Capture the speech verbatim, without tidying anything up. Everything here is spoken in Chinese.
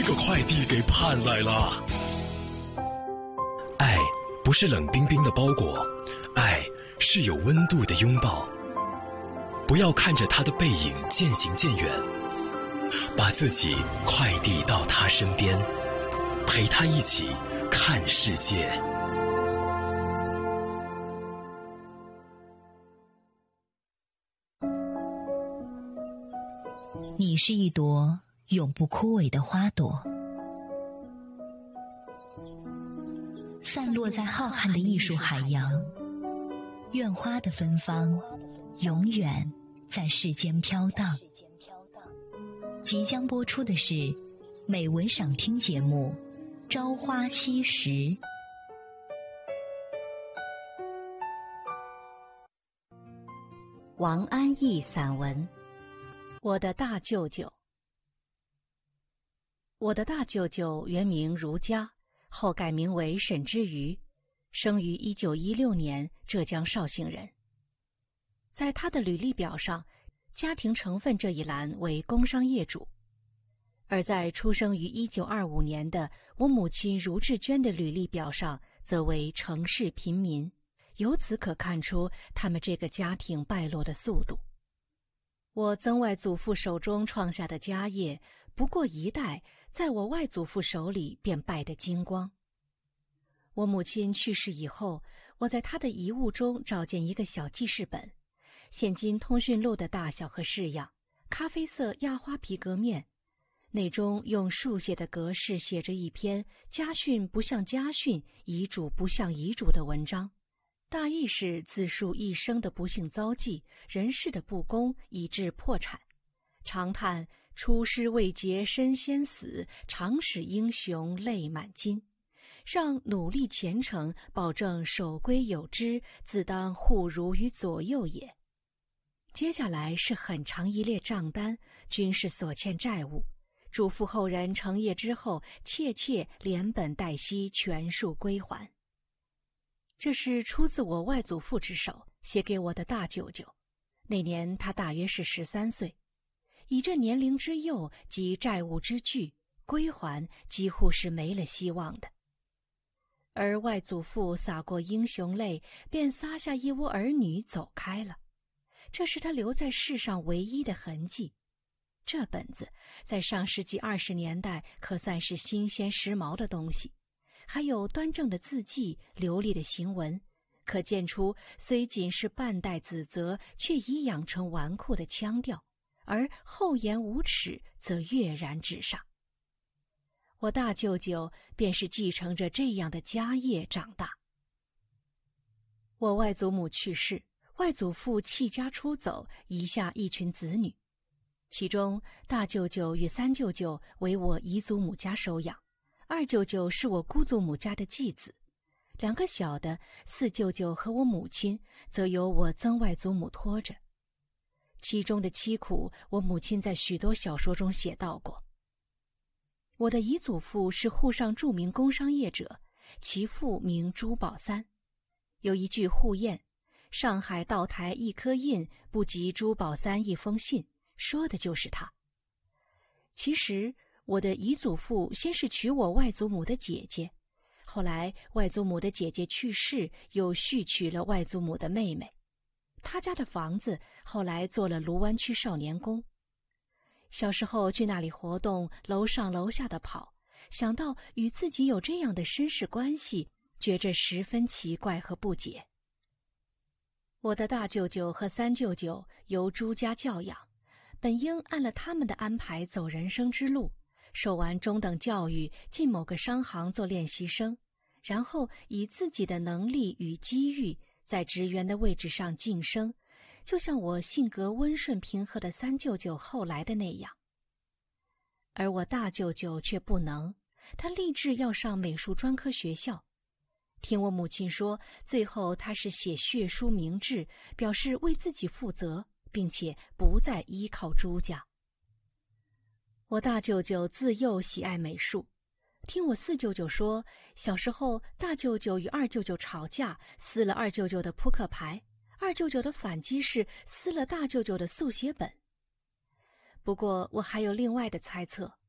个快递给盼来了。爱不是冷冰冰的包裹，爱是有温度的拥抱。不要看着他的背影渐行渐远，把自己快递到他身边，陪他一起看世界。 你是一朵永不枯萎的花朵，散落在浩瀚的艺术海洋，愿花的芬芳永远在世间飘荡。即将播出的是美文赏听节目《朝花夕拾》。 王安忆散文。我的大舅舅。我的大舅舅原名儒家，后改名为沈之瑜，生于一九一六年，浙江绍兴人。在他的履历表上，家庭成分这一栏为工商业主，而在出生于一九二五年的我母亲儒志娟的履历表上，则为城市贫民。由此可看出他们这个家庭败落的速度。我曾外祖父手中创下的家业，不过一代，在我外祖父手里便败得精光。我母亲去世以后，我在她的遗物中找见一个小记事本，现今通讯录的大小和式样，咖啡色压花皮革面，内中用竖写的格式写着一篇家训不像家训，遗嘱不像遗嘱的文章。大意是自述一生的不幸遭际，人世的不公，以致破产。长叹出师未捷身先死，常使英雄泪满襟。让努力虔诚，保证守规有之，自当护儒于左右也。接下来是很长一列账单，均是所欠债务，嘱咐后人成业之后，切切连本带息全数归还。这是出自我外祖父之手，写给我的大舅舅。那年他大约是十三岁，以这年龄之幼及债务之巨，归还几乎是没了希望的。而外祖父洒过英雄泪，便撒下一窝儿女走开了，这是他留在世上唯一的痕迹。这本子在上世纪二十年代可算是新鲜时髦的东西。还有端正的字迹，流利的行文，可见出虽仅是半代子泽，却已养成纨绔的腔调，而厚颜无耻则跃然纸上。我大舅舅便是继承着这样的家业长大。我外祖母去世，外祖父弃家出走，遗下一群子女，其中大舅舅与三舅舅为我姨祖母家收养，二舅舅是我姑祖母家的继子，两个小的四舅舅和我母亲则由我曾外祖母托着。其中的凄苦，我母亲在许多小说中写到过。我的姨祖父是沪上著名工商业者，其父名朱宝三。有一句互谚：上海道台一颗印，不及朱宝三一封信，说的就是他。其实我的姨祖父先是娶我外祖母的姐姐，后来外祖母的姐姐去世，又续娶了外祖母的妹妹。他家的房子后来做了卢湾区少年宫。小时候去那里活动，楼上楼下的跑，想到与自己有这样的身世关系，觉着十分奇怪和不解。我的大舅舅和三舅舅由朱家教养，本应按了他们的安排走人生之路，受完中等教育，进某个商行做练习生，然后以自己的能力与机遇，在职员的位置上晋升，就像我性格温顺平和的三舅舅后来的那样。而我大舅舅却不能，他立志要上美术专科学校。听我母亲说，最后他是写血书明志，表示为自己负责，并且不再依靠朱家。我大舅舅自幼喜爱美术，听我四舅舅说，小时候大舅舅与二舅舅吵架，撕了二舅舅的扑克牌，二舅舅的反击是撕了大舅舅的速写本。不过我还有另外的猜测，